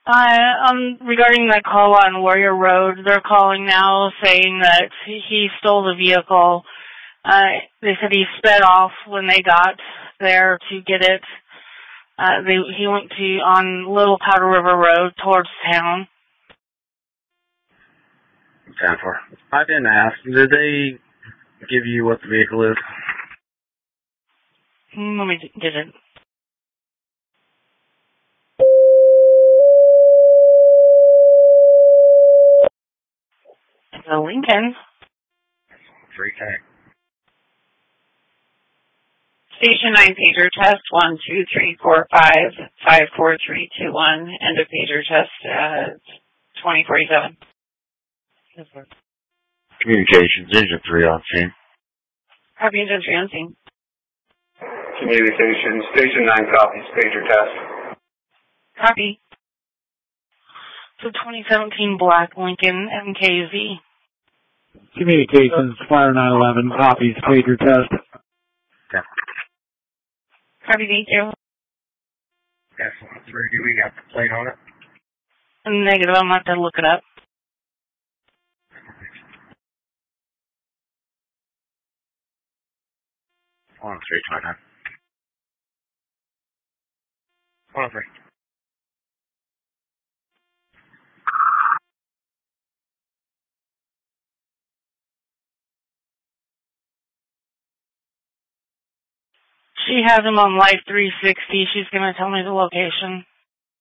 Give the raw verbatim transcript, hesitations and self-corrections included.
Uh, um, regarding that call on Warrior Road, they're calling now saying that he stole the vehicle. Uh, they said he sped off when they got there to get it. Uh, they, he went to, on Little Powder River Road towards town. ten four. I didn't ask. Did they give you what the vehicle is? Hmm, Let me get it. It's a Lincoln. three K. Station nine pager test one two three four five five four three two one. End of pager test at twenty forty-seven. Communications, engine three on scene. Copy engine three on scene. Communications, station nine copies, pager test. Copy. It's a twenty seventeen black Lincoln M K Z. Communications, Fire nine eleven, copies, pager test. Yeah. Copy, thank you. S one three, do we got the plate on it? Negative, I'm going to have to look it up. one oh three, twenty-nine. one oh three. She has him on Life three sixty. She's going to tell me the location.